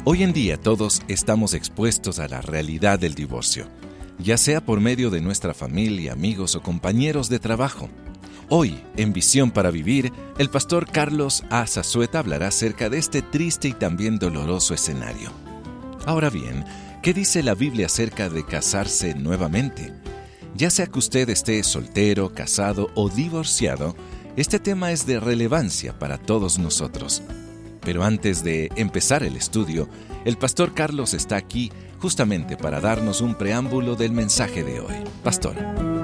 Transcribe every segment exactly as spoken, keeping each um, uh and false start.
Hoy en día todos estamos expuestos a la realidad del divorcio, ya sea por medio de nuestra familia, amigos o compañeros de trabajo. Hoy, en Visión para Vivir, el pastor Carlos A. Zazueta hablará acerca de este triste y también doloroso escenario. Ahora bien, ¿qué dice la Biblia acerca de casarse nuevamente? Ya sea que usted esté soltero, casado o divorciado, este tema es de relevancia para todos nosotros. Pero antes de empezar el estudio, el pastor Carlos está aquí justamente para darnos un preámbulo del mensaje de hoy. Pastor.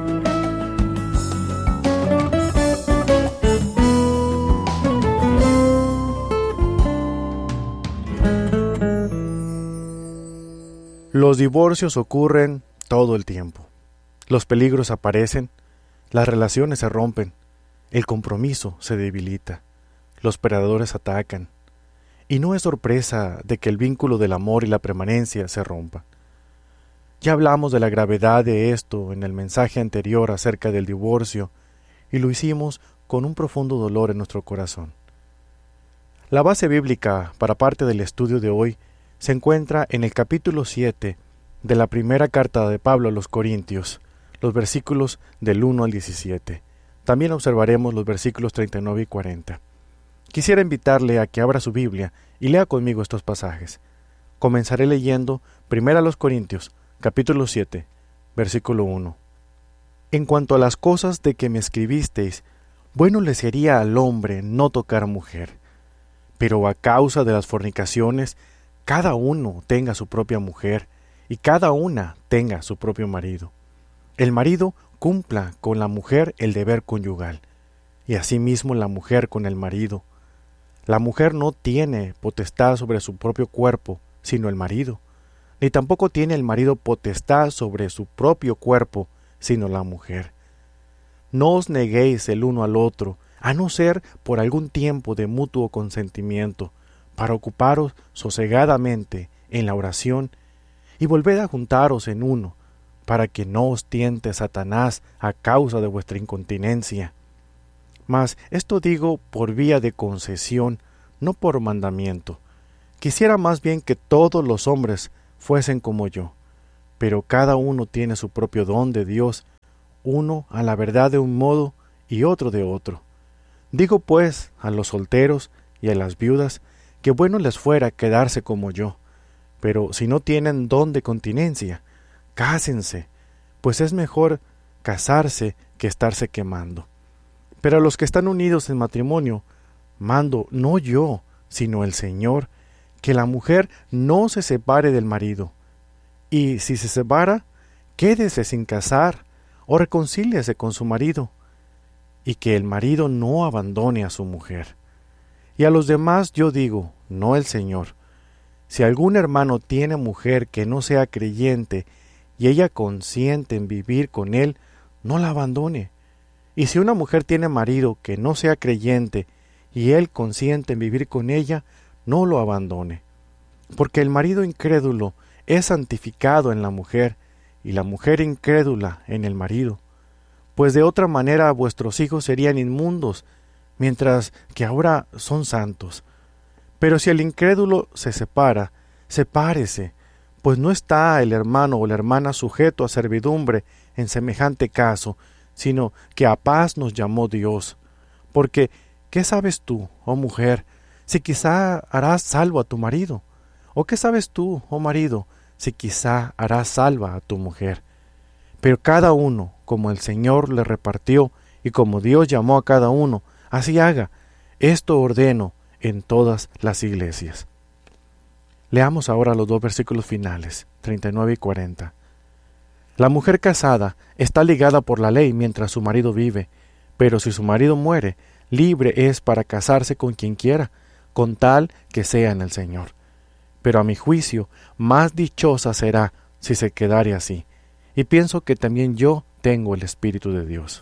Los divorcios ocurren todo el tiempo. Los peligros aparecen, las relaciones se rompen, el compromiso se debilita, los predadores atacan. Y no es sorpresa de que el vínculo del amor y la permanencia se rompan. Ya hablamos de la gravedad de esto en el mensaje anterior acerca del divorcio, y lo hicimos con un profundo dolor en nuestro corazón. La base bíblica para parte del estudio de hoy se encuentra en el capítulo siete de la primera carta de Pablo a los Corintios, los versículos del uno al diecisiete. También observaremos los versículos treinta y nueve y cuarenta. Quisiera invitarle a que abra su Biblia y lea conmigo estos pasajes. Comenzaré leyendo primero a los Corintios, capítulo siete, versículo uno. En cuanto a las cosas de que me escribisteis, bueno le sería al hombre no tocar mujer, pero a causa de las fornicaciones, cada uno tenga su propia mujer, y cada una tenga su propio marido. El marido cumpla con la mujer el deber conyugal, y asimismo la mujer con el marido. La mujer no tiene potestad sobre su propio cuerpo, sino el marido, ni tampoco tiene el marido potestad sobre su propio cuerpo, sino la mujer. No os neguéis el uno al otro, a no ser por algún tiempo de mutuo consentimiento, para ocuparos sosegadamente en la oración, y volved a juntaros en uno, para que no os tiente Satanás a causa de vuestra incontinencia. Mas esto digo por vía de concesión, no por mandamiento. Quisiera más bien que todos los hombres fuesen como yo, pero cada uno tiene su propio don de Dios, uno a la verdad de un modo y otro de otro. Digo pues a los solteros y a las viudas que bueno les fuera quedarse como yo, pero si no tienen don de continencia, cásense, pues es mejor casarse que estarse quemando. Pero a los que están unidos en matrimonio, mando no yo, sino el Señor, que la mujer no se separe del marido. Y si se separa, quédese sin casar, o reconcíliese con su marido, y que el marido no abandone a su mujer. Y a los demás yo digo, no el Señor, si algún hermano tiene mujer que no sea creyente, y ella consiente en vivir con él, no la abandone. Y si una mujer tiene marido que no sea creyente, y él consiente en vivir con ella, no lo abandone. Porque el marido incrédulo es santificado en la mujer, y la mujer incrédula en el marido. Pues de otra manera vuestros hijos serían inmundos, mientras que ahora son santos. Pero si el incrédulo se separa, sepárese, pues no está el hermano o la hermana sujeto a servidumbre en semejante caso, sino que a paz nos llamó Dios. Porque, ¿qué sabes tú, oh mujer, si quizá harás salvo a tu marido? ¿O qué sabes tú, oh marido, si quizá harás salva a tu mujer? Pero cada uno, como el Señor le repartió, y como Dios llamó a cada uno, así haga. Esto ordeno en todas las iglesias. Leamos ahora los dos versículos finales, treinta y nueve y cuarenta. La mujer casada está ligada por la ley mientras su marido vive, pero si su marido muere, libre es para casarse con quien quiera, con tal que sea en el Señor. Pero a mi juicio, más dichosa será si se quedare así, y pienso que también yo tengo el Espíritu de Dios.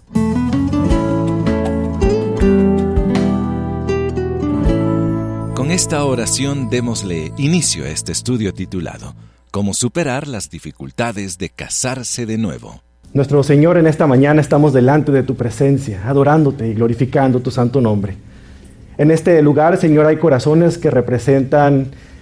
Con esta oración démosle inicio a este estudio titulado Cómo superar las dificultades de casarse de nuevo. Nuestro Señor, en esta mañana estamos delante de tu presencia, adorándote y glorificando tu santo nombre. En este lugar, Señor, hay corazones que representan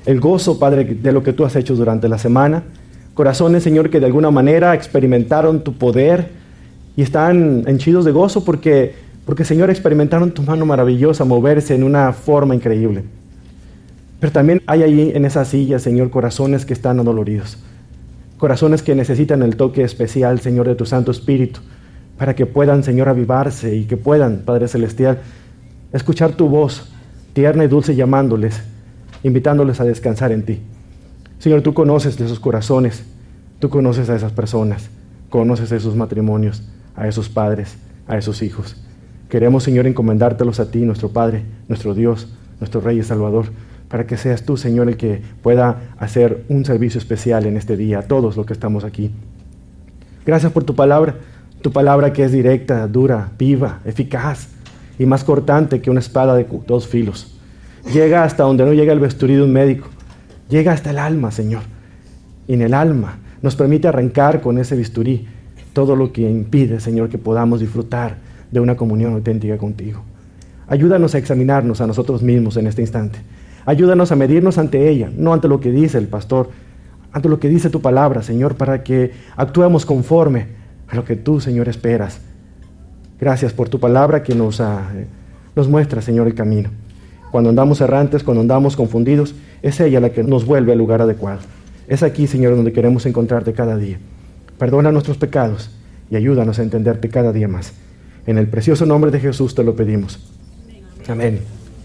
el gozo, Padre, de lo que tú has hecho durante la semana. Corazones, Señor, que de alguna manera experimentaron tu poder y están henchidos de gozo porque, porque, Señor, experimentaron tu mano maravillosa moverse en una forma increíble. Pero también hay ahí en esa silla, Señor, corazones que están adoloridos. Corazones que necesitan el toque especial, Señor, de tu Santo Espíritu, para que puedan, Señor, avivarse y que puedan, Padre Celestial, escuchar tu voz tierna y dulce llamándoles, invitándoles a descansar en ti. Señor, tú conoces de esos corazones, tú conoces a esas personas, conoces a esos matrimonios, a esos padres, a esos hijos. Queremos, Señor, encomendártelos a ti, nuestro Padre, nuestro Dios, nuestro Rey y Salvador, para que seas tú, Señor, el que pueda hacer un servicio especial en este día a todos los que estamos aquí. Gracias por tu palabra, tu palabra que es directa, dura, viva, eficaz y más cortante que una espada de dos filos. Llega hasta donde no llega el bisturí de un médico. Llega hasta el alma, Señor. Y en el alma nos permite arrancar con ese bisturí todo lo que impide, Señor, que podamos disfrutar de una comunión auténtica contigo. Ayúdanos a examinarnos a nosotros mismos en este instante. Ayúdanos a medirnos ante ella, no ante lo que dice el pastor, ante lo que dice tu palabra, Señor, para que actuemos conforme a lo que tú, Señor, esperas. Gracias por tu palabra que nos, uh, nos muestra, Señor, el camino. Cuando andamos errantes, cuando andamos confundidos, es ella la que nos vuelve al lugar adecuado. Es aquí, Señor, donde queremos encontrarte cada día. Perdona nuestros pecados y ayúdanos a entenderte cada día más. En el precioso nombre de Jesús te lo pedimos. Amén.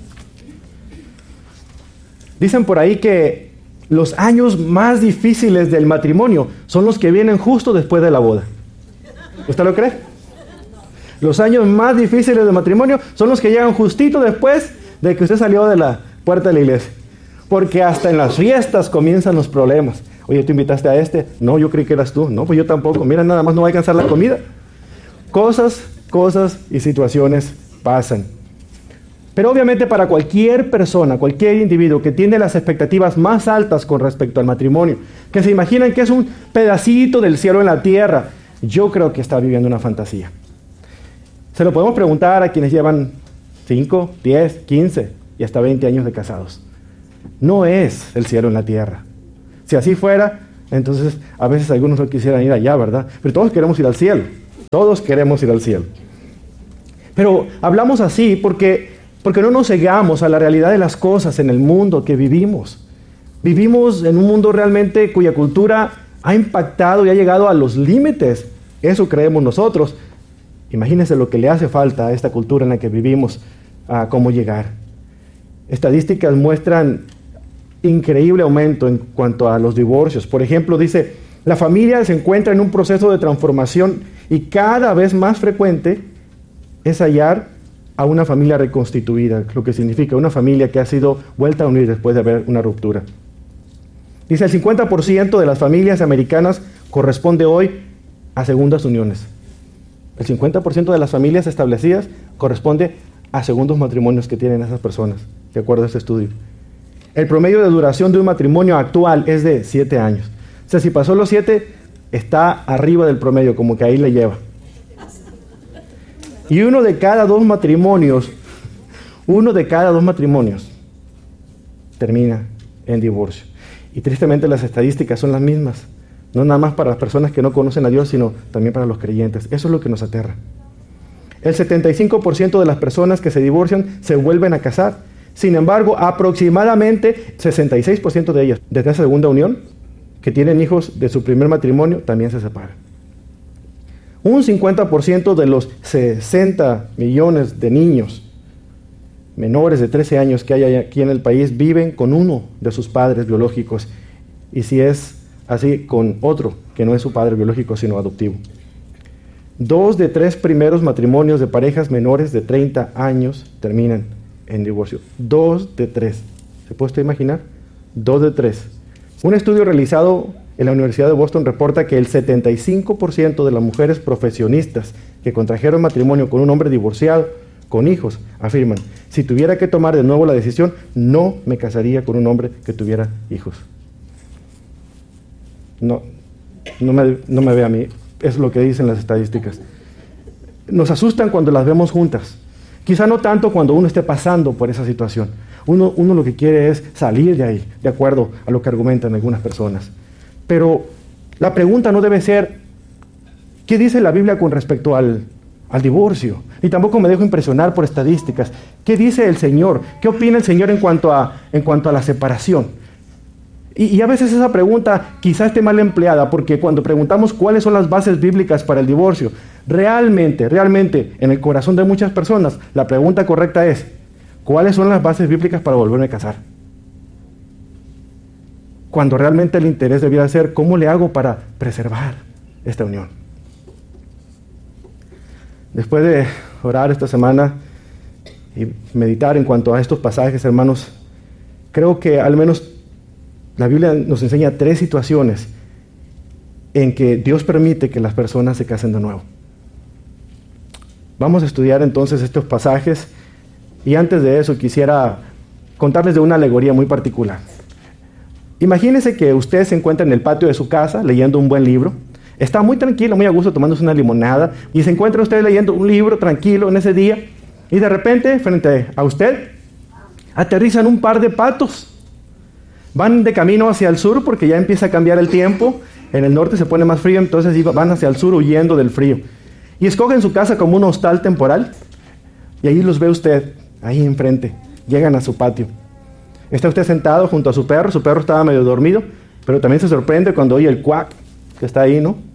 Dicen por ahí que los años más difíciles del matrimonio son los que vienen justo después de la boda. ¿Usted lo cree? Los años más difíciles del matrimonio son los que llegan justito después de que usted salió de la puerta de la iglesia. Porque hasta en las fiestas comienzan los problemas. Oye, ¿tú invitaste a este? No, yo creí que eras tú. No, pues yo tampoco. Mira, nada más no va a alcanzar la comida. Cosas, cosas y situaciones pasan. Pero obviamente para cualquier persona, cualquier individuo que tiene las expectativas más altas con respecto al matrimonio, que se imaginan que es un pedacito del cielo en la tierra, yo creo que está viviendo una fantasía. Se lo podemos preguntar a quienes llevan cinco, diez, quince y hasta veinte años de casados. No es el cielo en la tierra. Si así fuera, entonces a veces algunos no quisieran ir allá, ¿verdad? Pero todos queremos ir al cielo. Todos queremos ir al cielo. Pero hablamos así porque... Porque no nos cegamos a la realidad de las cosas en el mundo que vivimos. Vivimos en un mundo realmente cuya cultura ha impactado y ha llegado a los límites. Eso creemos nosotros. Imagínense lo que le hace falta a esta cultura en la que vivimos, a cómo llegar. Estadísticas muestran increíble aumento en cuanto a los divorcios. Por ejemplo, dice, la familia se encuentra en un proceso de transformación y cada vez más frecuente es hallar a una familia reconstituida, lo que significa una familia que ha sido vuelta a unir después de haber una ruptura. Dice, el cincuenta por ciento de las familias americanas corresponde hoy a segundas uniones. El cincuenta por ciento de las familias establecidas corresponde a segundos matrimonios que tienen esas personas, de acuerdo a este estudio. El promedio de duración de un matrimonio actual es de siete años. O sea, si pasó los siete, está arriba del promedio, como que ahí le lleva. Y uno de cada dos matrimonios, uno de cada dos matrimonios termina en divorcio. Y tristemente las estadísticas son las mismas. No nada más para las personas que no conocen a Dios, sino también para los creyentes. Eso es lo que nos aterra. El setenta y cinco por ciento de las personas que se divorcian se vuelven a casar. Sin embargo, aproximadamente sesenta y seis por ciento de ellas, desde esa segunda unión, que tienen hijos de su primer matrimonio, también se separan. Un cincuenta por ciento de los sesenta millones de niños menores de trece años que hay aquí en el país viven con uno de sus padres biológicos, y si es así, con otro que no es su padre biológico sino adoptivo. Dos de tres primeros matrimonios de parejas menores de treinta años terminan en divorcio. Dos de tres. ¿Se puede usted imaginar? Dos de tres. Un estudio realizado en la Universidad de Boston reporta que el setenta y cinco por ciento de las mujeres profesionistas que contrajeron matrimonio con un hombre divorciado, con hijos, afirman, si tuviera que tomar de nuevo la decisión, no me casaría con un hombre que tuviera hijos. No, no me, no me ve a mí, es lo que dicen las estadísticas. Nos asustan cuando las vemos juntas. Quizá no tanto cuando uno esté pasando por esa situación. Uno, uno lo que quiere es salir de ahí, de acuerdo a lo que argumentan algunas personas. Pero la pregunta no debe ser, ¿qué dice la Biblia con respecto al, al divorcio? Ni tampoco me dejo impresionar por estadísticas. ¿Qué dice el Señor? ¿Qué opina el Señor en cuanto a, en cuanto a la separación? Y, y a veces esa pregunta quizá esté mal empleada, porque cuando preguntamos cuáles son las bases bíblicas para el divorcio, realmente, realmente, en el corazón de muchas personas, la pregunta correcta es, ¿cuáles son las bases bíblicas para volverme a casar? Cuando realmente el interés debiera ser, ¿cómo le hago para preservar esta unión? Después de orar esta semana y meditar en cuanto a estos pasajes, hermanos, creo que al menos la Biblia nos enseña tres situaciones en que Dios permite que las personas se casen de nuevo. Vamos a estudiar entonces estos pasajes y antes de eso quisiera contarles de una alegoría muy particular. Imagínense que usted se encuentra en el patio de su casa leyendo un buen libro. Está muy tranquilo, muy a gusto, tomándose una limonada, y se encuentra usted leyendo un libro tranquilo en ese día, y de repente, frente a usted, aterrizan un par de patos. Van de camino hacia el sur porque ya empieza a cambiar el tiempo. En el norte se pone más frío, entonces van hacia el sur huyendo del frío. Y escogen su casa como un hostal temporal, y ahí los ve usted, ahí enfrente. Llegan a su patio. Está usted sentado junto a su perro, su perro estaba medio dormido, pero también se sorprende cuando oye el cuac que está ahí, ¿no?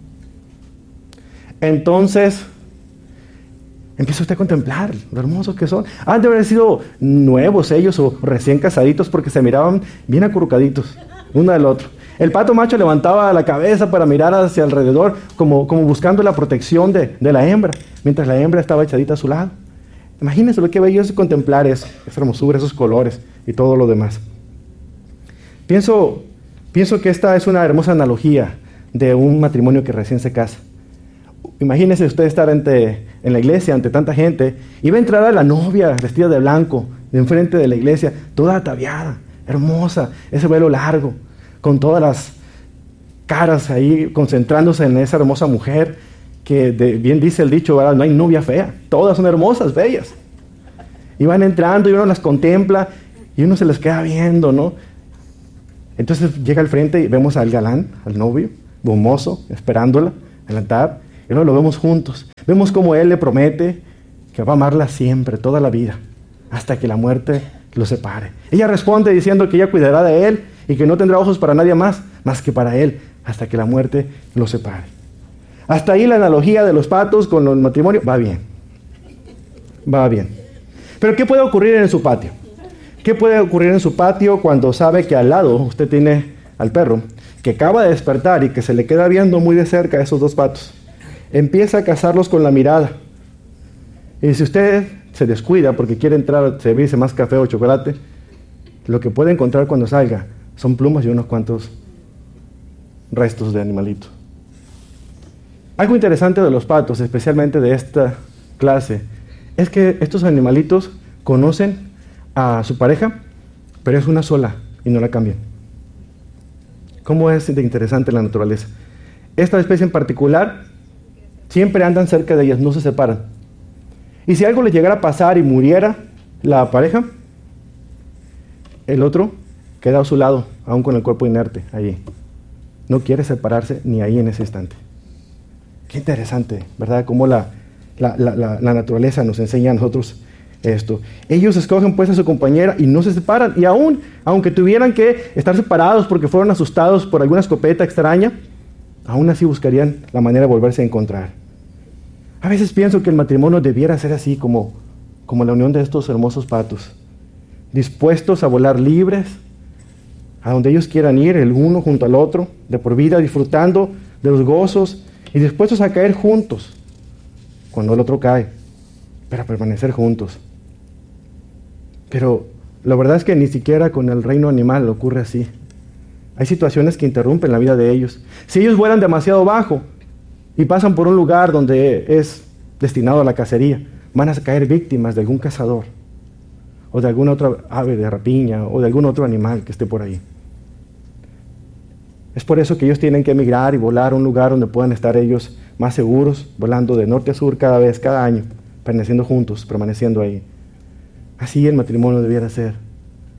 Entonces, empieza usted a contemplar lo hermosos que son. Han de haber sido nuevos ellos o recién casaditos porque se miraban bien acurrucaditos, uno del otro. El pato macho levantaba la cabeza para mirar hacia alrededor, como, como buscando la protección de, de la hembra, mientras la hembra estaba echadita a su lado. Imagínense lo que bello es contemplar eso, esa hermosura, esos colores y todo lo demás. Pienso, pienso que esta es una hermosa analogía de un matrimonio que recién se casa. Imagínese usted estar ante, en la iglesia ante tanta gente y va a entrar a la novia vestida de blanco, de enfrente de la iglesia, toda ataviada, hermosa, ese velo largo, con todas las caras ahí concentrándose en esa hermosa mujer que de, bien dice el dicho, ¿verdad? No hay novia fea, todas son hermosas, bellas. Y van entrando y uno las contempla y uno se les queda viendo, ¿no? Entonces llega al frente y vemos al galán, al novio, gomoso, esperándola en el altar. Y luego lo vemos juntos. Vemos cómo él le promete que va a amarla siempre, toda la vida, hasta que la muerte lo separe. Ella responde diciendo que ella cuidará de él y que no tendrá ojos para nadie más, más que para él, hasta que la muerte lo separe. Hasta ahí la analogía de los patos con el matrimonio va bien. Va bien. Pero ¿qué puede ocurrir en su patio? ¿Qué puede ocurrir en su patio cuando sabe que al lado usted tiene al perro que acaba de despertar y que se le queda viendo muy de cerca a esos dos patos? Empieza a cazarlos con la mirada. Y si usted se descuida porque quiere entrar a servirse más café o chocolate, lo que puede encontrar cuando salga son plumas y unos cuantos restos de animalitos. Algo interesante de los patos, especialmente de esta clase, es que estos animalitos conocen a su pareja, pero es una sola y no la cambian. ¿Cómo es de interesante la naturaleza? Esta especie en particular siempre andan cerca de ellas, no se separan. Y si algo le llegara a pasar y muriera la pareja, el otro queda a su lado, aún con el cuerpo inerte, allí. No quiere separarse ni ahí en ese instante. Qué interesante, ¿verdad? Cómo la, la, la, la, la naturaleza nos enseña a nosotros esto. Ellos escogen pues a su compañera y no se separan. Y aún, aunque tuvieran que estar separados porque fueron asustados por alguna escopeta extraña, aún así buscarían la manera de volverse a encontrar. A veces pienso que el matrimonio debiera ser así como, como la unión de estos hermosos patos, dispuestos a volar libres, a donde ellos quieran ir, el uno junto al otro, de por vida, disfrutando de los gozos y dispuestos a caer juntos cuando el otro cae, para permanecer juntos. Pero la verdad es que ni siquiera con el reino animal ocurre así. Hay situaciones que interrumpen la vida de ellos. Si ellos vuelan demasiado bajo y pasan por un lugar donde es destinado a la cacería, van a caer víctimas de algún cazador o de alguna otra ave de rapiña o de algún otro animal que esté por ahí. Es por eso que ellos tienen que emigrar y volar a un lugar donde puedan estar ellos más seguros, volando de norte a sur cada vez, cada año, permaneciendo juntos, permaneciendo ahí. Así el matrimonio debiera ser.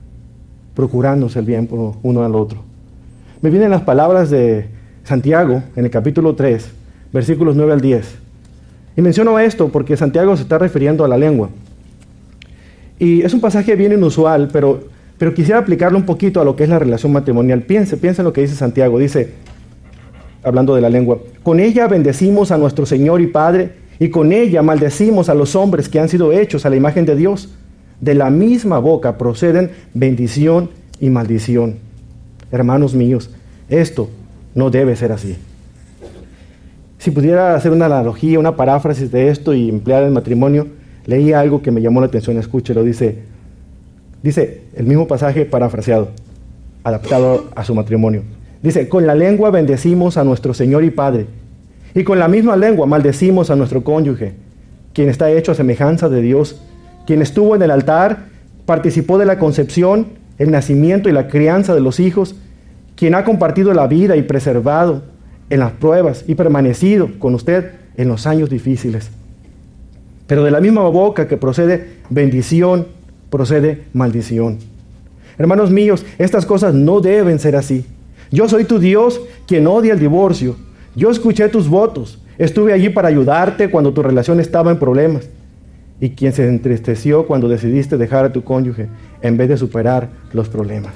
procurándose el bien por uno al otro. Me vienen las palabras de Santiago en el capítulo tres, versículos nueve al diez. Y menciono esto porque Santiago se está refiriendo a la lengua. Y es un pasaje bien inusual, pero, pero quisiera aplicarlo un poquito a lo que es la relación matrimonial. Piense, piense en lo que dice Santiago. Dice, hablando de la lengua, con ella bendecimos a nuestro Señor y Padre, y con ella maldecimos a los hombres que han sido hechos a la imagen de Dios. De la misma boca proceden bendición y maldición. Hermanos míos, esto no debe ser así. Si pudiera hacer una analogía, una paráfrasis de esto y emplear el matrimonio, leí algo que me llamó la atención, escúchelo, dice, dice el mismo pasaje parafraseado, adaptado a su matrimonio. Dice, con la lengua bendecimos a nuestro Señor y Padre, y con la misma lengua maldecimos a nuestro cónyuge, quien está hecho a semejanza de Dios, quien estuvo en el altar, participó de la concepción, el nacimiento y la crianza de los hijos, quien ha compartido la vida y preservado en las pruebas y permanecido con usted en los años difíciles. Pero de la misma boca que procede bendición, procede maldición. Hermanos míos, estas cosas no deben ser así. Yo soy tu Dios, quien odia el divorcio. Yo escuché tus votos. Estuve allí para ayudarte cuando tu relación estaba en problemas. Y quien se entristeció cuando decidiste dejar a tu cónyuge en vez de superar los problemas.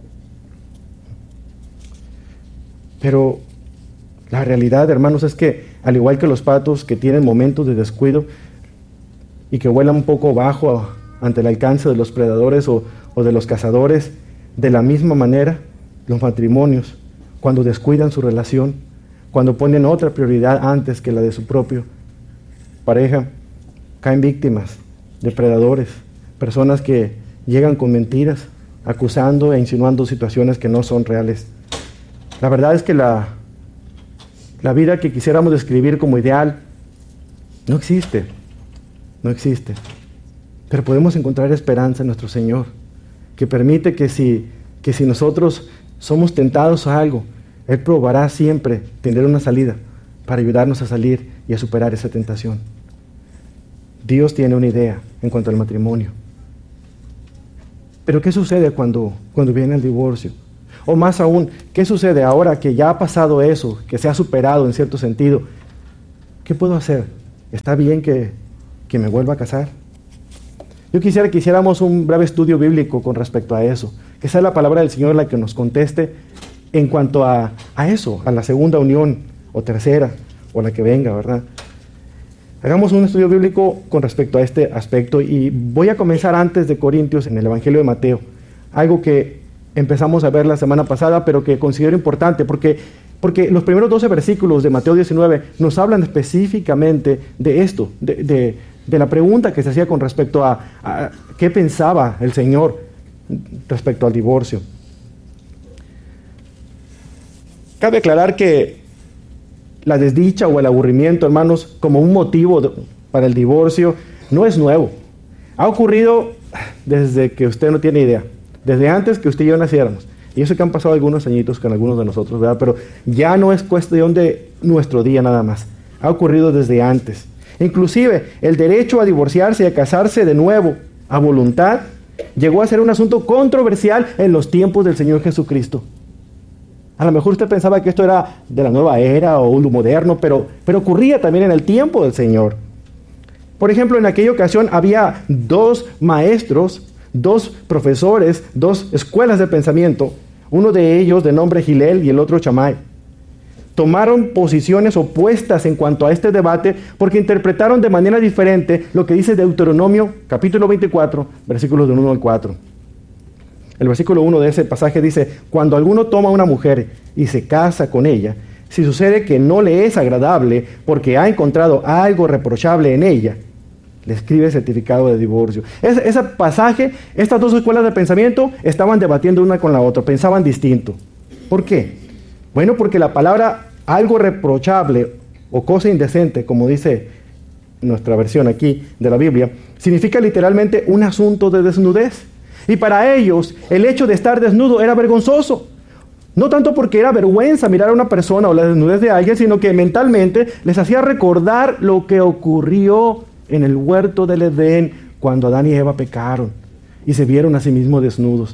Pero la realidad, hermanos, es que al igual que los patos que tienen momentos de descuido y que vuelan un poco bajo ante el alcance de los predadores o, o de los cazadores, de la misma manera, los matrimonios, cuando descuidan su relación, cuando ponen otra prioridad antes que la de su propio pareja, caen víctimas de predadores, personas que llegan con mentiras, acusando e insinuando situaciones que no son reales. La verdad es que la, la vida que quisiéramos describir como ideal no existe, no existe. Pero podemos encontrar esperanza en nuestro Señor, que permite que si, que si nosotros somos tentados a algo, Él probará siempre tener una salida para ayudarnos a salir y a superar esa tentación. Dios tiene una idea en cuanto al matrimonio. Pero ¿qué sucede cuando, cuando viene el divorcio? O más aún, ¿qué sucede ahora que ya ha pasado eso, que se ha superado en cierto sentido? ¿Qué puedo hacer? ¿Está bien que, que me vuelva a casar? Yo quisiera que hiciéramos un breve estudio bíblico con respecto a eso. Que sea la palabra del Señor la que nos conteste en cuanto a, a eso, a la segunda unión, o tercera, o la que venga, ¿verdad? Hagamos un estudio bíblico con respecto a este aspecto y voy a comenzar antes de Corintios en el Evangelio de Mateo. Algo que empezamos a ver la semana pasada, pero que considero importante porque, porque los primeros doce versículos de Mateo diecinueve nos hablan específicamente de esto, de, de, de la pregunta que se hacía con respecto a, a qué pensaba el Señor respecto al divorcio. Cabe aclarar que la desdicha o el aburrimiento, hermanos, como un motivo de, para el divorcio, no es nuevo. Ha ocurrido desde que usted no tiene idea, desde antes que usted y yo naciéramos. Y eso que han pasado algunos añitos con algunos de nosotros, ¿verdad? Pero ya no es cuestión de nuestro día nada más. Ha ocurrido desde antes. Inclusive, el derecho a divorciarse y a casarse de nuevo, a voluntad, llegó a ser un asunto controversial en los tiempos del Señor Jesucristo. A lo mejor usted pensaba que esto era de la nueva era o lo moderno, pero, pero ocurría también en el tiempo del Señor. Por ejemplo, en aquella ocasión había dos maestros, dos profesores, dos escuelas de pensamiento, uno de ellos de nombre Gilel y el otro Chamay. Tomaron posiciones opuestas en cuanto a este debate porque interpretaron de manera diferente lo que dice Deuteronomio capítulo veinticuatro, versículos del uno al cuatro. El versículo uno de ese pasaje dice, cuando alguno toma a una mujer y se casa con ella, si sucede que no le es agradable porque ha encontrado algo reprochable en ella, le escribe certificado de divorcio. Es, ese pasaje, estas dos escuelas de pensamiento estaban debatiendo una con la otra, pensaban distinto. ¿Por qué? Bueno, porque la palabra algo reprochable o cosa indecente, como dice nuestra versión aquí de la Biblia, significa literalmente un asunto de desnudez. Y para ellos, el hecho de estar desnudo era vergonzoso. No tanto porque era vergüenza mirar a una persona o la desnudez de alguien, sino que mentalmente les hacía recordar lo que ocurrió en el huerto del Edén cuando Adán y Eva pecaron y se vieron a sí mismos desnudos.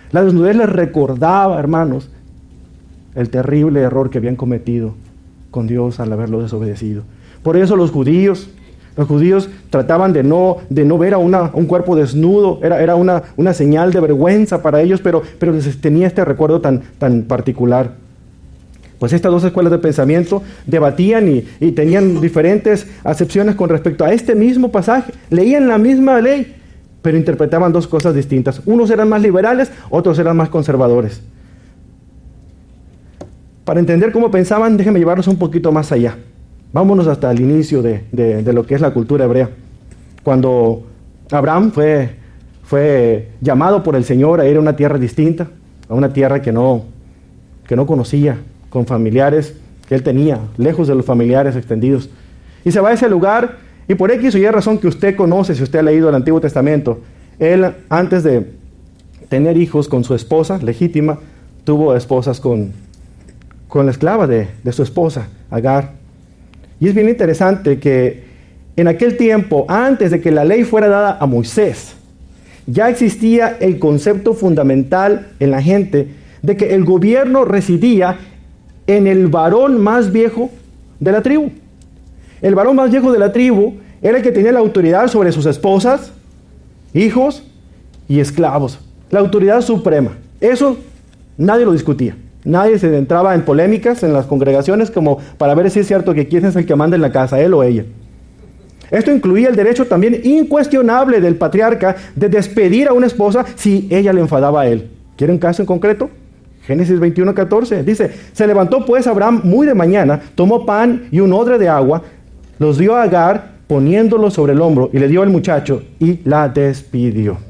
La desnudez les recordaba, hermanos, el terrible error que habían cometido con Dios al haberlo desobedecido. Por eso los judíos, los judíos trataban de no, de no ver a una, un cuerpo desnudo, era, era una, una señal de vergüenza para ellos, pero, pero les tenía este recuerdo tan, tan particular. Pues estas dos escuelas de pensamiento debatían y, y tenían diferentes acepciones con respecto a este mismo pasaje. Leían la misma ley, pero interpretaban dos cosas distintas. Unos eran más liberales, otros eran más conservadores. Para entender cómo pensaban, déjenme llevarlos un poquito más allá. Vámonos hasta el inicio de, de, de lo que es la cultura hebrea. Cuando Abraham fue, fue llamado por el Señor a ir a una tierra distinta, a una tierra que no, que no conocía, con familiares que él tenía, lejos de los familiares extendidos. Y se va a ese lugar, y por X o Y razón que usted conoce, si usted ha leído el Antiguo Testamento, él, antes de tener hijos con su esposa legítima, tuvo esposas con, con la esclava de, de su esposa, Agar. Y es bien interesante que en aquel tiempo, antes de que la ley fuera dada a Moisés, ya existía el concepto fundamental en la gente de que el gobierno residía en el varón más viejo de la tribu. El varón más viejo de la tribu era el que tenía la autoridad sobre sus esposas, hijos y esclavos. La autoridad suprema. Eso nadie lo discutía. Nadie se entraba en polémicas en las congregaciones como para ver si es cierto que quién es el que manda en la casa, él o ella. Esto incluía el derecho también incuestionable del patriarca de despedir a una esposa si ella le enfadaba a él. ¿Quiere un caso en concreto? Génesis veintiuno, catorce, dice, se levantó pues Abraham muy de mañana, tomó pan y un odre de agua, los dio a Agar, poniéndolo sobre el hombro, y le dio al muchacho, y la despidió.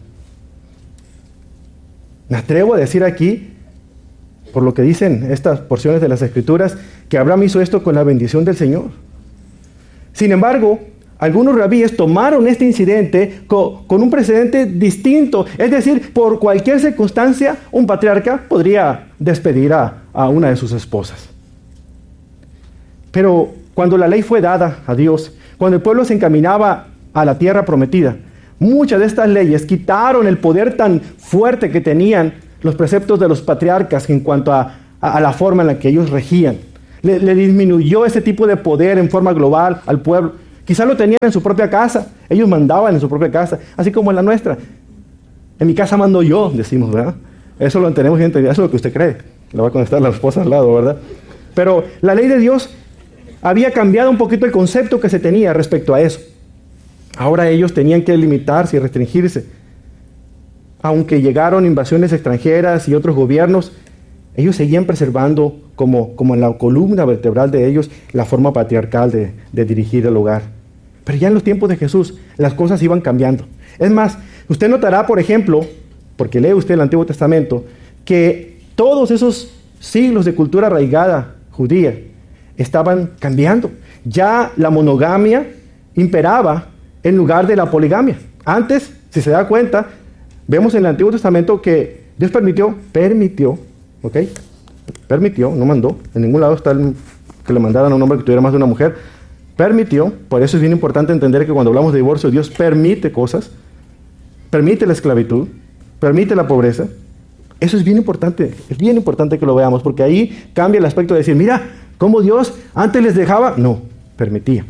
Me atrevo a decir aquí, por lo que dicen estas porciones de las Escrituras, que Abraham hizo esto con la bendición del Señor. Sin embargo, algunos rabíes tomaron este incidente con, con un precedente distinto. Es decir, por cualquier circunstancia, un patriarca podría despedir a, a una de sus esposas. Pero cuando la ley fue dada a Dios, cuando el pueblo se encaminaba a la tierra prometida, muchas de estas leyes quitaron el poder tan fuerte que tenían los preceptos de los patriarcas en cuanto a, a, a la forma en la que ellos regían. Le, le disminuyó ese tipo de poder en forma global al pueblo. Quizá lo tenían en su propia casa. Ellos mandaban en su propia casa, así como en la nuestra. En mi casa mando yo, decimos, ¿verdad? Eso lo tenemos bien entendido. Eso es lo que usted cree. Le va a contestar la esposa al lado, ¿verdad? Pero la ley de Dios había cambiado un poquito el concepto que se tenía respecto a eso. Ahora ellos tenían que limitarse y restringirse. Aunque llegaron invasiones extranjeras y otros gobiernos, ellos seguían preservando como, como en la columna vertebral de ellos la forma patriarcal de, de dirigir el hogar. Pero ya en los tiempos de Jesús las cosas iban cambiando. Es más, usted notará, por ejemplo, porque lee usted el Antiguo Testamento, que todos esos siglos de cultura arraigada judía estaban cambiando. Ya la monogamia imperaba en lugar de la poligamia. Antes, si se da cuenta, vemos en el Antiguo Testamento que Dios permitió, permitió, ¿ok? Permitió, no mandó. En ningún lado está el, que le mandaran a un hombre que tuviera más de una mujer. Permitió. Por eso es bien importante entender que cuando hablamos de divorcio, Dios permite cosas. Permite la esclavitud. Permite la pobreza. Eso es bien importante. Es bien importante que lo veamos, porque ahí cambia el aspecto de decir, mira, ¿cómo Dios antes les dejaba? No, permitía.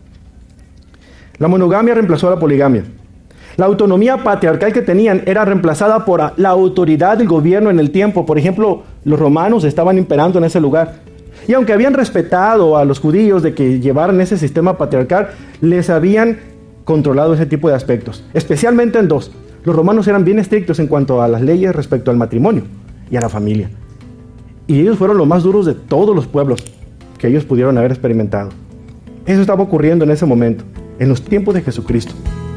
La monogamia reemplazó a la poligamia. La autonomía patriarcal que tenían era reemplazada por la autoridad del gobierno en el tiempo. Por ejemplo, los romanos estaban imperando en ese lugar. Y aunque habían respetado a los judíos de que llevaran ese sistema patriarcal, les habían controlado ese tipo de aspectos. Especialmente en dos. Los romanos eran bien estrictos en cuanto a las leyes respecto al matrimonio y a la familia. Y ellos fueron los más duros de todos los pueblos que ellos pudieron haber experimentado. Eso estaba ocurriendo en ese momento, en los tiempos de Jesucristo.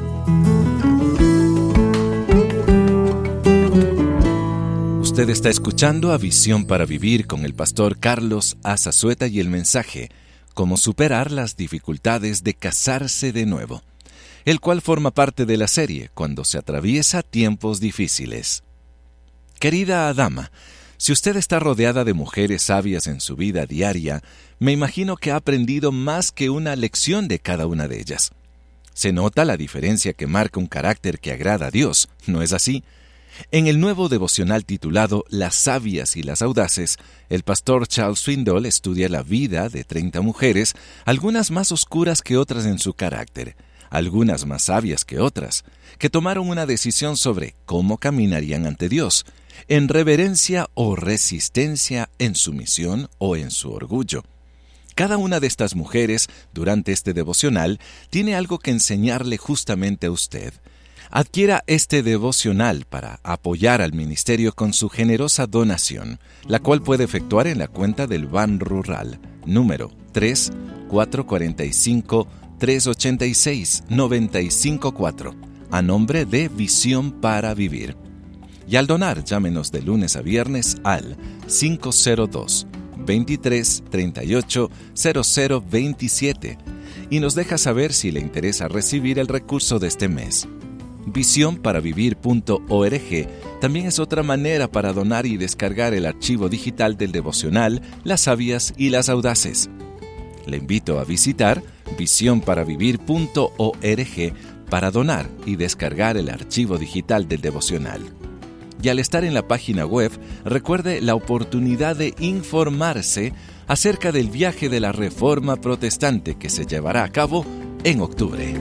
Usted está escuchando a Visión para Vivir con el pastor Carlos Azazueta y el mensaje Cómo superar las dificultades de casarse de nuevo, el cual forma parte de la serie Cuando se atraviesa tiempos difíciles. Querida dama, si usted está rodeada de mujeres sabias en su vida diaria, me imagino que ha aprendido más que una lección de cada una de ellas. Se nota la diferencia que marca un carácter que agrada a Dios, ¿no es así? En el nuevo devocional titulado Las sabias y las audaces, el pastor Charles Swindoll estudia la vida de treinta mujeres, algunas más oscuras que otras en su carácter, algunas más sabias que otras, que tomaron una decisión sobre cómo caminarían ante Dios, en reverencia o resistencia, en sumisión o en su orgullo. Cada una de estas mujeres, durante este devocional, tiene algo que enseñarle justamente a usted. Adquiera este devocional para apoyar al ministerio con su generosa donación, la cual puede efectuar en la cuenta del Ban Rural, número tres cuatro cuatro cinco, tres ocho seis, nueve cinco cuatro, a nombre de Visión para Vivir. Y al donar, llámenos de lunes a viernes al cinco cero dos, veintitrés, treinta y ocho, cero cero veintisiete y nos deja saber si le interesa recibir el recurso de este mes. visión para vivir punto org también es otra manera para donar y descargar el archivo digital del devocional Las sabias y las audaces. Le invito a visitar visión para vivir punto org para donar y descargar el archivo digital del devocional. Y al estar en la página web, recuerde la oportunidad de informarse acerca del viaje de la Reforma Protestante que se llevará a cabo en octubre.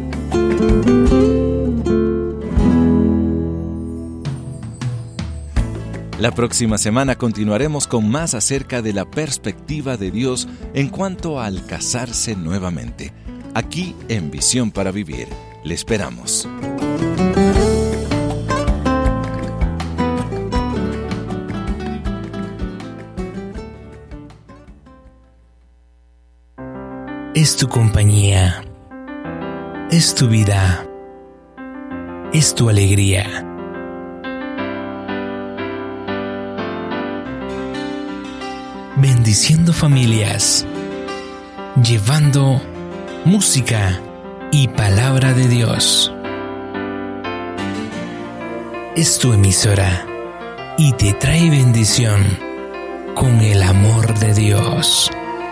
La próxima semana continuaremos con más acerca de la perspectiva de Dios en cuanto al casarse nuevamente. Aquí en Visión para Vivir. Le esperamos. Es tu compañía, es tu vida, es tu alegría. Bendiciendo familias, llevando música y palabra de Dios. Es tu emisora y te trae bendición con el amor de Dios.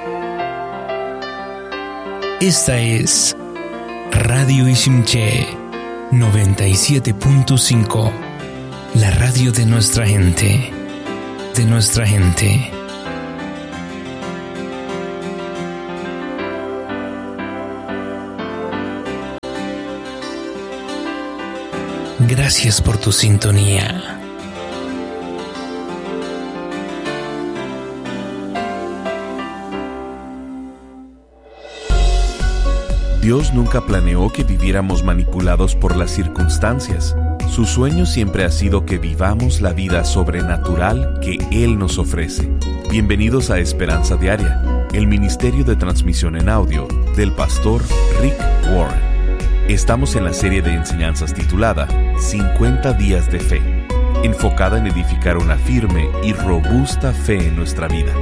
Esta es Radio Ishimche noventa y siete punto cinco, la radio de nuestra gente, de nuestra gente. Gracias por tu sintonía. Dios nunca planeó que viviéramos manipulados por las circunstancias. Su sueño siempre ha sido que vivamos la vida sobrenatural que Él nos ofrece. Bienvenidos a Esperanza Diaria, el ministerio de transmisión en audio del pastor Rick Warren. Estamos en la serie de enseñanzas titulada cincuenta días de fe, enfocada en edificar una firme y robusta fe en nuestra vida.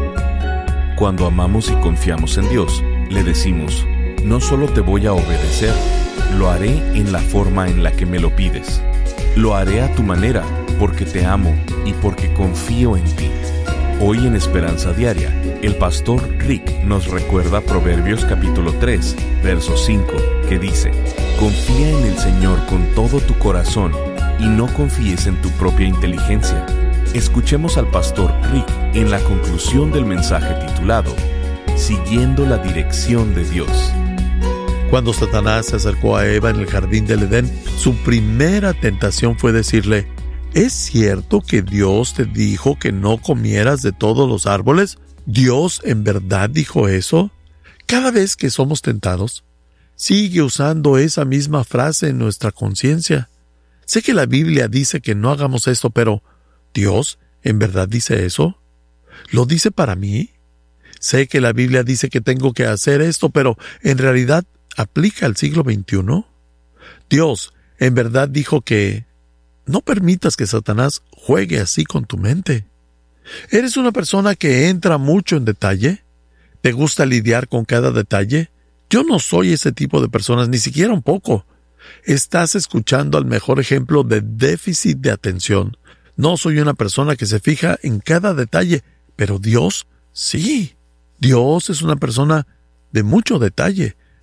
Cuando amamos y confiamos en Dios, le decimos: no solo te voy a obedecer, lo haré en la forma en la que me lo pides. Lo haré a tu manera, porque te amo y porque confío en ti. Hoy en Esperanza Diaria, el pastor Rick nos recuerda Proverbios capítulo tres, verso cinco, que dice: confía en el Señor con todo tu corazón y no confíes en tu propia inteligencia. Escuchemos al pastor Rick en la conclusión del mensaje titulado Siguiendo la dirección de Dios. Cuando Satanás se acercó a Eva en el jardín del Edén, su primera tentación fue decirle: ¿es cierto que Dios te dijo que no comieras de todos los árboles? ¿Dios en verdad dijo eso? Cada vez que somos tentados, sigue usando esa misma frase en nuestra conciencia. Sé que la Biblia dice que no hagamos esto, pero ¿Dios en verdad dice eso? ¿Lo dice para mí? Sé que la Biblia dice que tengo que hacer esto, pero ¿en realidad aplica al siglo veintiuno? Dios en verdad dijo que no permitas que Satanás juegue así con tu mente. ¿Eres una persona que entra mucho en detalle? ¿Te gusta lidiar con cada detalle? Yo no soy ese tipo de personas, ni siquiera un poco. Estás escuchando al mejor ejemplo de déficit de atención. No soy una persona que se fija en cada detalle, pero Dios sí. Dios es una persona de mucho detalle.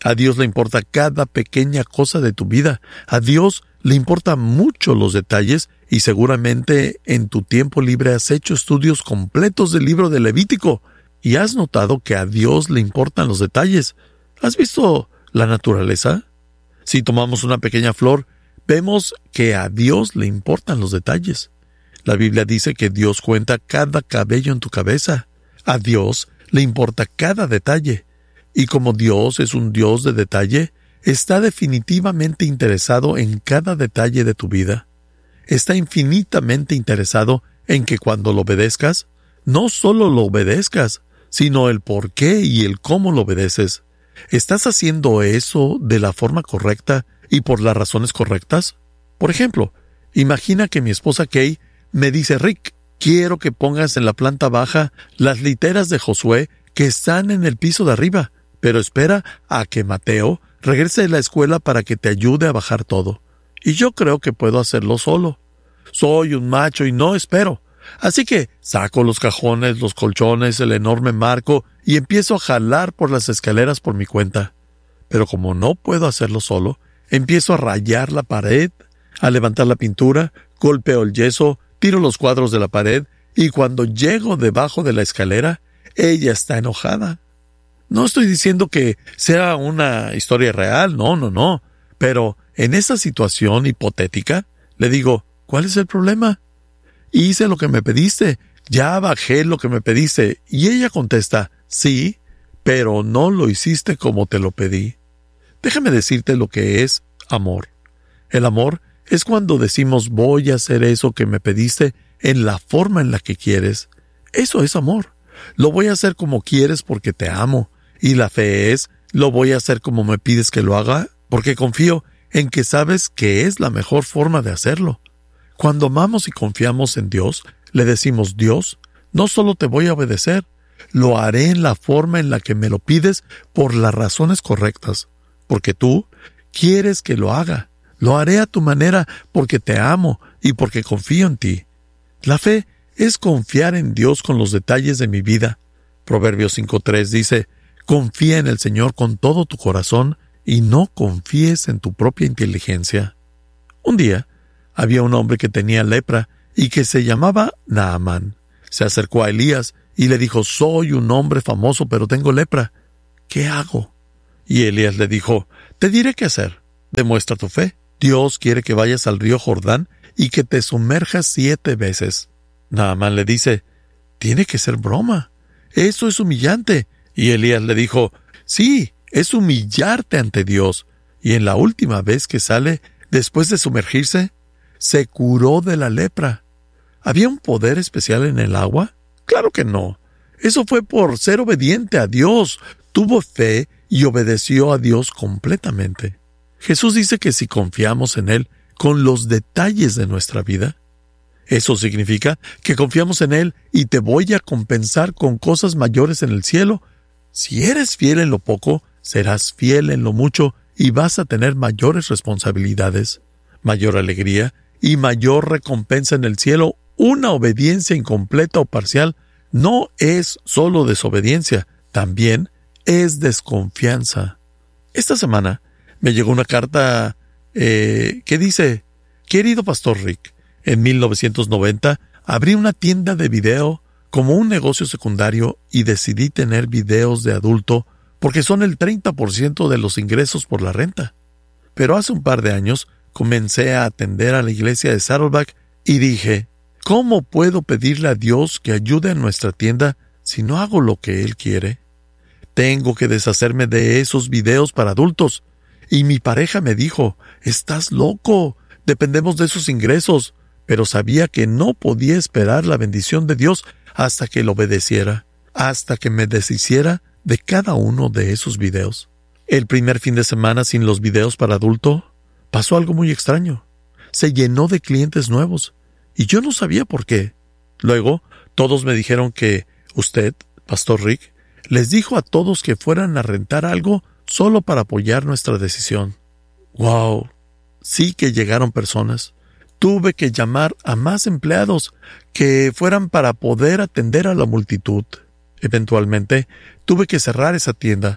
A Dios le importa cada pequeña cosa de tu vida. A Dios le importan mucho los detalles y seguramente en tu tiempo libre has hecho estudios completos del libro de Levítico y has notado que a Dios le importan los detalles. ¿Has visto la naturaleza? Si tomamos una pequeña flor, vemos que a Dios le importan los detalles. La Biblia dice que Dios cuenta cada cabello en tu cabeza. A Dios le importa cada detalle. Y como Dios es un Dios de detalle, está definitivamente interesado en cada detalle de tu vida. Está infinitamente interesado en que cuando lo obedezcas, no solo lo obedezcas, sino el por qué y el cómo lo obedeces. ¿Estás haciendo eso de la forma correcta y por las razones correctas? Por ejemplo, imagina que mi esposa Kay me dice, Rick, quiero que pongas en la planta baja las literas de Josué que están en el piso de arriba, pero espera a que Mateo regrese de la escuela para que te ayude a bajar todo. Y yo creo que puedo hacerlo solo. Soy un macho y no espero. Así que saco los cajones, los colchones, el enorme marco y empiezo a jalar por las escaleras por mi cuenta. Pero como no puedo hacerlo solo, empiezo a rayar la pared, a levantar la pintura, golpeo el yeso, tiro los cuadros de la pared y cuando llego debajo de la escalera, ella está enojada. No estoy diciendo que sea una historia real, no, no, no. Pero en esa situación hipotética, le digo, ¿cuál es el problema? Hice lo que me pediste, ya bajé lo que me pediste. Y ella contesta, sí, pero no lo hiciste como te lo pedí. Déjame decirte lo que es amor. El amor es cuando decimos voy a hacer eso que me pediste en la forma en la que quieres. Eso es amor. Lo voy a hacer como quieres porque te amo. Y la fe es, lo voy a hacer como me pides que lo haga porque confío en que sabes que es la mejor forma de hacerlo. Cuando amamos y confiamos en Dios, le decimos, Dios, no solo te voy a obedecer, lo haré en la forma en la que me lo pides por las razones correctas, porque tú quieres que lo haga. Lo haré a tu manera porque te amo y porque confío en ti. La fe es confiar en Dios con los detalles de mi vida. Proverbios cinco tres dice, confía en el Señor con todo tu corazón y no confíes en tu propia inteligencia. Un día, había un hombre que tenía lepra y que se llamaba Naamán. Se acercó a Elías y le dijo, soy un hombre famoso, pero tengo lepra. ¿Qué hago? Y Elías le dijo, te diré qué hacer. Demuestra tu fe. Dios quiere que vayas al río Jordán y que te sumerjas siete veces. Naamán le dice, tiene que ser broma. Eso es humillante. Y Elías le dijo, sí, es humillarte ante Dios. Y en la última vez que sale, después de sumergirse, se curó de la lepra. ¿Había un poder especial en el agua? Claro que no. Eso fue por ser obediente a Dios. Tuvo fe y obedeció a Dios completamente. Jesús dice que si confiamos en Él con los detalles de nuestra vida, eso significa que confiamos en Él y te voy a compensar con cosas mayores en el cielo. Si eres fiel en lo poco, serás fiel en lo mucho y vas a tener mayores responsabilidades, mayor alegría y mayor recompensa en el cielo. Una obediencia incompleta o parcial no es solo desobediencia, también es desconfianza. Esta semana me llegó una carta eh, que dice, querido Pastor Rick, en mil novecientos noventa abrí una tienda de video como un negocio secundario y decidí tener videos de adulto porque son el treinta por ciento de los ingresos por la renta. Pero hace un par de años comencé a atender a la iglesia de Saddleback y dije, ¿cómo puedo pedirle a Dios que ayude a nuestra tienda si no hago lo que Él quiere? Tengo que deshacerme de esos videos para adultos. Y mi pareja me dijo, estás loco, dependemos de esos ingresos. Pero sabía que no podía esperar la bendición de Dios hasta que lo obedeciera, hasta que me deshiciera de cada uno de esos videos. El primer fin de semana sin los videos para adulto, pasó algo muy extraño. Se llenó de clientes nuevos, y yo no sabía por qué. Luego, todos me dijeron que usted, Pastor Rick, les dijo a todos que fueran a rentar algo solo para apoyar nuestra decisión. ¡Wow! Sí que llegaron personas. Tuve que llamar a más empleados que fueran para poder atender a la multitud. Eventualmente, tuve que cerrar esa tienda,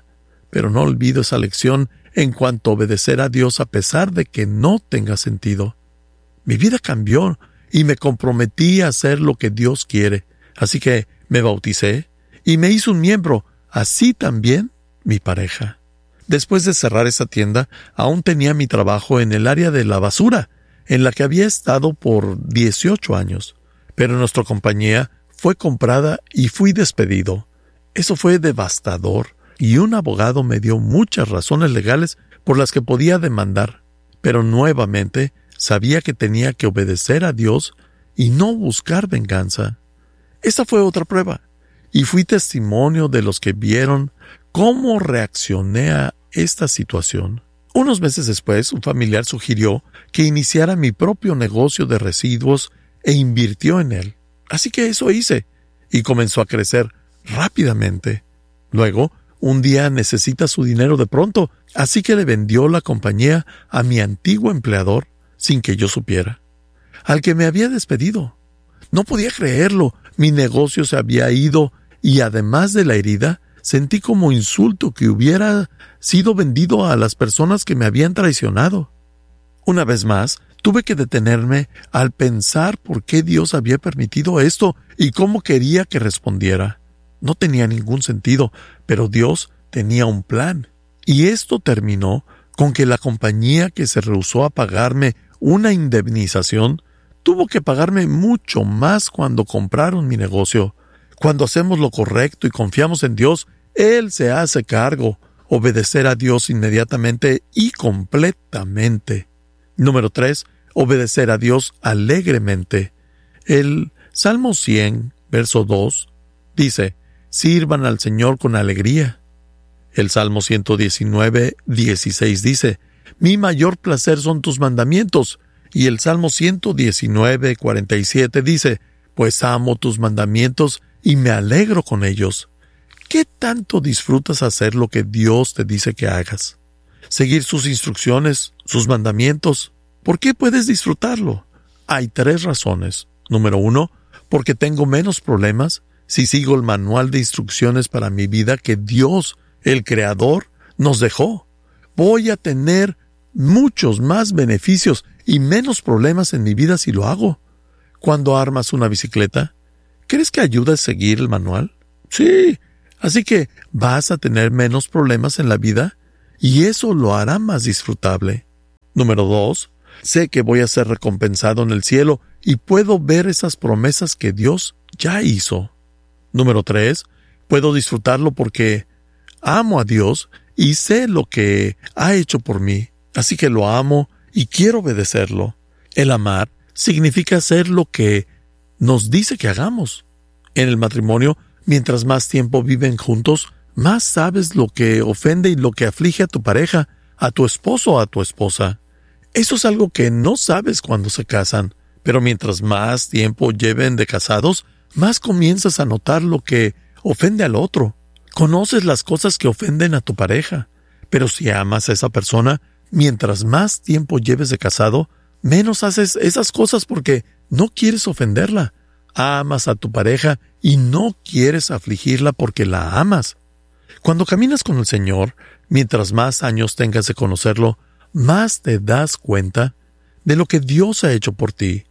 pero no olvido esa lección en cuanto a obedecer a Dios a pesar de que no tenga sentido. Mi vida cambió y me comprometí a hacer lo que Dios quiere. Así que me bauticé y me hice un miembro, así también mi pareja. Después de cerrar esa tienda, aún tenía mi trabajo en el área de la basura, en la que había estado por dieciocho años. Pero nuestra compañía fue comprada y fui despedido. Eso fue devastador, y un abogado me dio muchas razones legales por las que podía demandar. Pero nuevamente sabía que tenía que obedecer a Dios y no buscar venganza. Esa fue otra prueba, y fui testimonio de los que vieron cómo reaccioné a esta situación. Unos meses después, un familiar sugirió que iniciara mi propio negocio de residuos e invirtió en él. Así que eso hice, y comenzó a crecer rápidamente. Luego, un día necesita su dinero de pronto, así que le vendió la compañía a mi antiguo empleador sin que yo supiera, al que me había despedido. No podía creerlo, mi negocio se había ido y además de la herida, sentí como insulto que hubiera sido vendido a las personas que me habían traicionado. Una vez más, tuve que detenerme al pensar por qué Dios había permitido esto y cómo quería que respondiera. No tenía ningún sentido, pero Dios tenía un plan. Y esto terminó con que la compañía que se rehusó a pagarme una indemnización tuvo que pagarme mucho más cuando compraron mi negocio. Cuando hacemos lo correcto y confiamos en Dios, Él se hace cargo. Obedecer a Dios inmediatamente y completamente. Número tres. Obedecer a Dios alegremente. El Salmo cien, verso dos, dice, sirvan al Señor con alegría. El Salmo ciento diecinueve, dieciséis dice, mi mayor placer son tus mandamientos. Y el Salmo ciento diecinueve, cuarenta y siete dice, pues amo tus mandamientos y me alegro con ellos. ¿Qué tanto disfrutas hacer lo que Dios te dice que hagas? Seguir sus instrucciones, sus mandamientos. ¿Por qué puedes disfrutarlo? Hay tres razones. Número uno, porque tengo menos problemas si sigo el manual de instrucciones para mi vida que Dios, el Creador, nos dejó. Voy a tener muchos más beneficios y menos problemas en mi vida si lo hago. Cuando armas una bicicleta, ¿crees que ayuda a seguir el manual? Sí, así que vas a tener menos problemas en la vida y eso lo hará más disfrutable. Número dos, sé que voy a ser recompensado en el cielo y puedo ver esas promesas que Dios ya hizo. Número tres, puedo disfrutarlo porque amo a Dios y sé lo que ha hecho por mí, así que lo amo y quiero obedecerlo. El amar significa hacer lo que nos dice que hagamos. En el matrimonio, mientras más tiempo viven juntos, más sabes lo que ofende y lo que aflige a tu pareja, a tu esposo o a tu esposa. Eso es algo que no sabes cuando se casan, pero mientras más tiempo lleven de casados, más comienzas a notar lo que ofende al otro. Conoces las cosas que ofenden a tu pareja, pero si amas a esa persona, mientras más tiempo lleves de casado, menos haces esas cosas porque no quieres ofenderla. Amas a tu pareja y no quieres afligirla porque la amas. Cuando caminas con el Señor, mientras más años tengas de conocerlo, más te das cuenta de lo que Dios ha hecho por ti.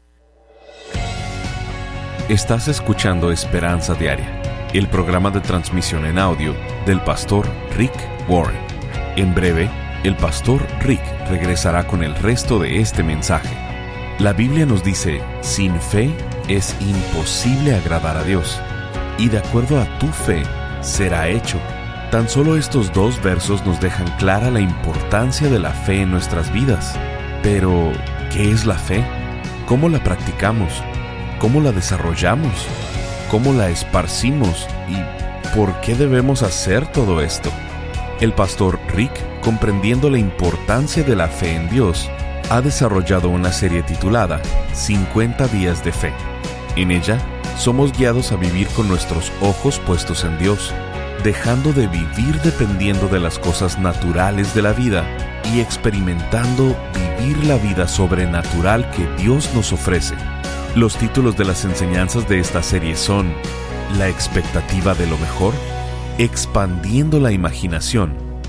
Estás escuchando Esperanza Diaria, el programa de transmisión en audio del pastor Rick Warren. En breve, el pastor Rick regresará con el resto de este mensaje. La Biblia nos dice, sin fe es imposible agradar a Dios, y de acuerdo a tu fe será hecho. Tan solo estos dos versos nos dejan clara la importancia de la fe en nuestras vidas. Pero, ¿qué es la fe? ¿Cómo la practicamos? ¿Cómo la desarrollamos? ¿Cómo la esparcimos? ¿Y por qué debemos hacer todo esto? El pastor Rick, comprendiendo la importancia de la fe en Dios, ha desarrollado una serie titulada cincuenta días de fe. En ella, somos guiados a vivir con nuestros ojos puestos en Dios, dejando de vivir dependiendo de las cosas naturales de la vida y experimentando vivir la vida sobrenatural que Dios nos ofrece. Los títulos de las enseñanzas de esta serie son La expectativa de lo mejor, Expandiendo la imaginación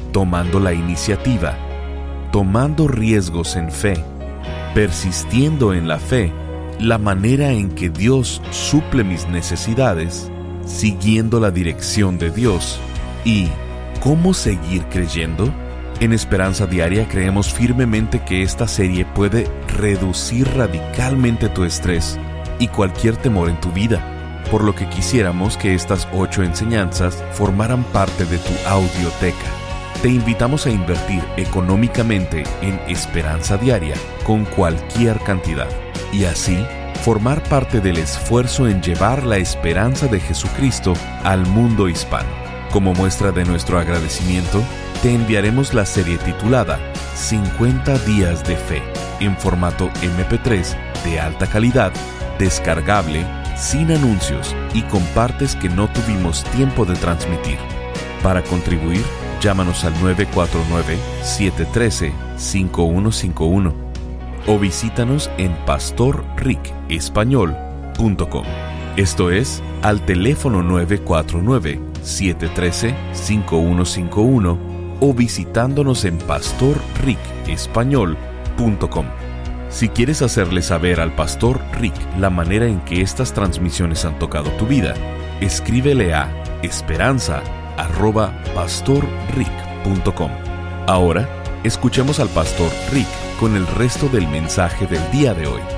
tomando la iniciativa, tomando riesgos en fe, persistiendo en la fe, la manera en que Dios suple mis necesidades, siguiendo la dirección de Dios y ¿cómo seguir creyendo? En Esperanza Diaria creemos firmemente que esta serie puede reducir radicalmente tu estrés y cualquier temor en tu vida, por lo que quisiéramos que estas ocho enseñanzas formaran parte de tu audioteca. Te invitamos a invertir económicamente en Esperanza Diaria con cualquier cantidad y así formar parte del esfuerzo en llevar la esperanza de Jesucristo al mundo hispano. Como muestra de nuestro agradecimiento, te enviaremos la serie titulada cincuenta días de fe en formato eme pe tres de alta calidad, descargable, sin anuncios y con partes que no tuvimos tiempo de transmitir. Para contribuir, llámanos al nueve cuatro nueve, siete uno tres, cinco uno cinco uno o visítanos en pastor rick español punto com. Esto es, al teléfono nueve cuatro nueve, siete uno tres, cinco uno cinco uno o visitándonos en pastor rick español punto com. Si quieres hacerle saber al Pastor Rick la manera en que estas transmisiones han tocado tu vida, escríbele a esperanza arroba pastor rick punto com. Ahora, escuchemos al Pastor Rick con el resto del mensaje del día de hoy.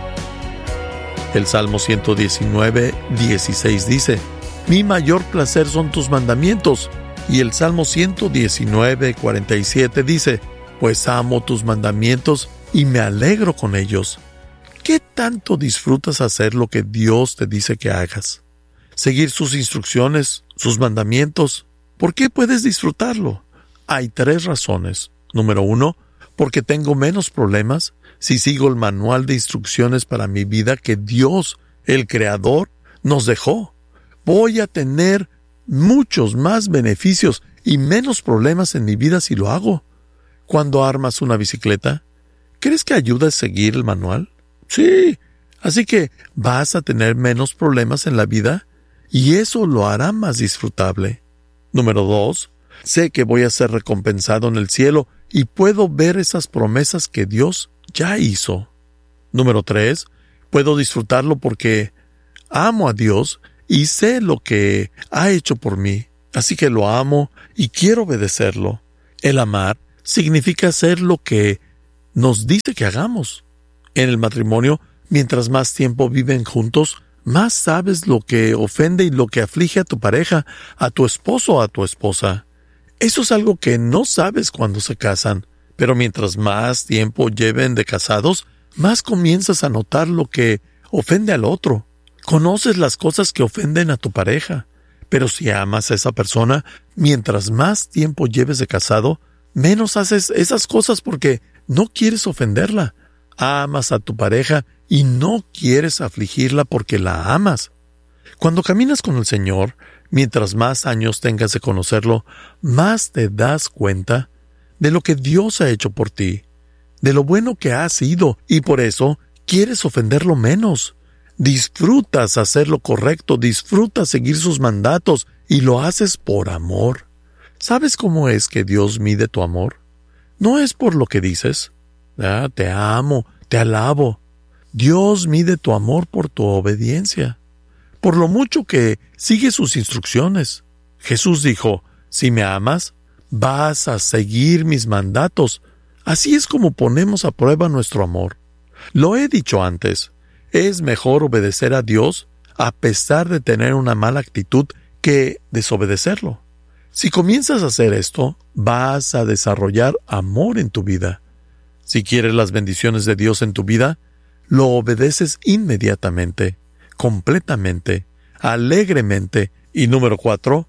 El Salmo ciento diecinueve, dieciséis dice, mi mayor placer son tus mandamientos. Y el Salmo ciento diecinueve, cuarenta y siete dice, pues amo tus mandamientos y me alegro con ellos. ¿Qué tanto disfrutas hacer lo que Dios te dice que hagas? Seguir sus instrucciones, sus mandamientos. ¿Por qué puedes disfrutarlo? Hay tres razones. Número uno, porque tengo menos problemas si sigo el manual de instrucciones para mi vida que Dios, el Creador, nos dejó. Voy a tener muchos más beneficios y menos problemas en mi vida si lo hago. Cuando armas una bicicleta, ¿crees que ayuda a seguir el manual? Sí, así que vas a tener menos problemas en la vida y eso lo hará más disfrutable. Número dos, sé que voy a ser recompensado en el cielo y puedo ver esas promesas que Dios ya hizo. Número tres, puedo disfrutarlo porque amo a Dios y sé lo que ha hecho por mí, así que lo amo y quiero obedecerlo. El amar significa hacer lo que nos dice que hagamos. En el matrimonio, mientras más tiempo viven juntos, más sabes lo que ofende y lo que aflige a tu pareja, a tu esposo o a tu esposa. Eso es algo que no sabes cuando se casan, pero mientras más tiempo lleven de casados, más comienzas a notar lo que ofende al otro. Conoces las cosas que ofenden a tu pareja, pero si amas a esa persona, mientras más tiempo lleves de casado, menos haces esas cosas porque no quieres ofenderla. Amas a tu pareja y no quieres afligirla porque la amas. Cuando caminas con el Señor, mientras más años tengas de conocerlo, más te das cuenta de lo que Dios ha hecho por ti, de lo bueno que has sido, y por eso quieres ofenderlo menos. Disfrutas hacer lo correcto, disfrutas seguir sus mandatos y lo haces por amor. ¿Sabes cómo es que Dios mide tu amor? No es por lo que dices. Ah, te amo, te alabo. Dios mide tu amor por tu obediencia, por lo mucho que sigues sus instrucciones. Jesús dijo, si me amas, vas a seguir mis mandatos. Así es como ponemos a prueba nuestro amor. Lo he dicho antes, es mejor obedecer a Dios a pesar de tener una mala actitud que desobedecerlo. Si comienzas a hacer esto, vas a desarrollar amor en tu vida. Si quieres las bendiciones de Dios en tu vida, lo obedeces inmediatamente, completamente, alegremente. Y número cuatro,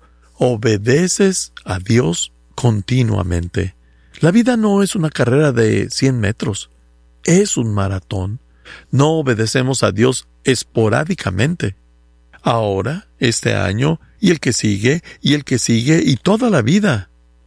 obedeces a Dios continuamente. La vida no es una carrera de cien metros, es un maratón. No obedecemos a Dios esporádicamente. Ahora, este año, y el que sigue, y el que sigue, y toda la vida.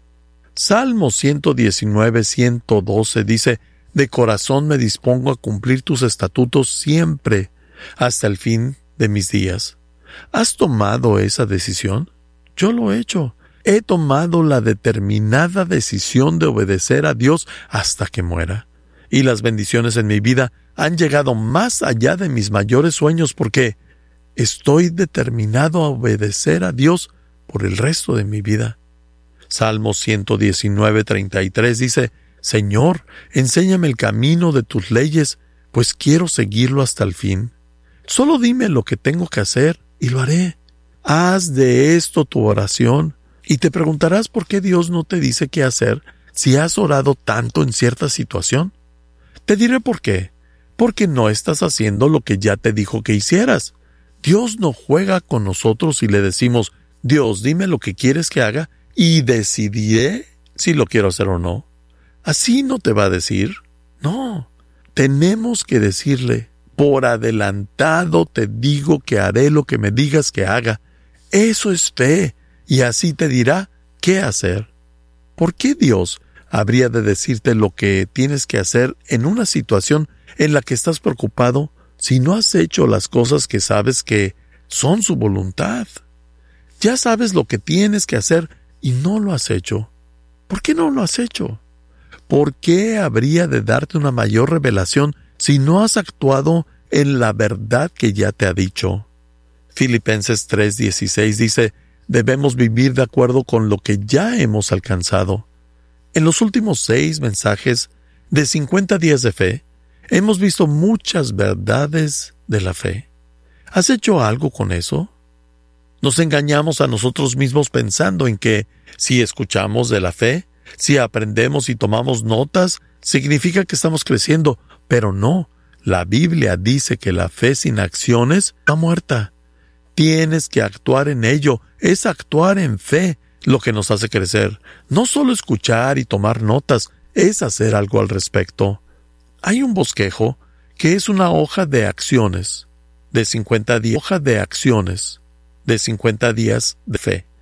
Salmo ciento diecinueve, ciento doce dice, de corazón me dispongo a cumplir tus estatutos siempre, hasta el fin de mis días. ¿Has tomado esa decisión? Yo lo he hecho. He tomado la determinada decisión de obedecer a Dios hasta que muera. Y las bendiciones en mi vida han llegado más allá de mis mayores sueños porque estoy determinado a obedecer a Dios por el resto de mi vida. Salmo ciento diecinueve, treinta y tres dice: Señor, enséñame el camino de tus leyes, pues quiero seguirlo hasta el fin. Solo dime lo que tengo que hacer y lo haré. Haz de esto tu oración y te preguntarás por qué Dios no te dice qué hacer si has orado tanto en cierta situación. Te diré por qué. Porque no estás haciendo lo que ya te dijo que hicieras. Dios no juega con nosotros y le decimos: Dios, dime lo que quieres que haga y decidiré si lo quiero hacer o no. Así no te va a decir. No. Tenemos que decirle: por adelantado te digo que haré lo que me digas que haga. Eso es fe, y así te dirá qué hacer. ¿Por qué Dios habría de decirte lo que tienes que hacer en una situación en la que estás preocupado si no has hecho las cosas que sabes que son su voluntad? Ya sabes lo que tienes que hacer y no lo has hecho. ¿Por qué no lo has hecho? ¿Por qué habría de darte una mayor revelación si no has actuado en la verdad que ya te ha dicho? Filipenses tres dieciséis dice: debemos vivir de acuerdo con lo que ya hemos alcanzado. En los últimos seis mensajes de cincuenta días de fe, hemos visto muchas verdades de la fe. ¿Has hecho algo con eso? Nos engañamos a nosotros mismos pensando en que si escuchamos de la fe, si aprendemos y tomamos notas, significa que estamos creciendo, pero no. La Biblia dice que la fe sin acciones está muerta. Tienes que actuar en ello. Es actuar en fe lo que nos hace crecer. No solo escuchar y tomar notas, es hacer algo al respecto. Hay un bosquejo que es una hoja de acciones de cincuenta días, hoja de acciones de cincuenta días de fe.